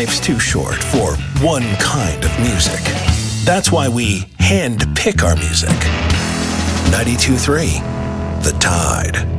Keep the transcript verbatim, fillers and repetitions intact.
Life's too short for one kind of music. That's why we hand pick our music. ninety-two point three, The Tide.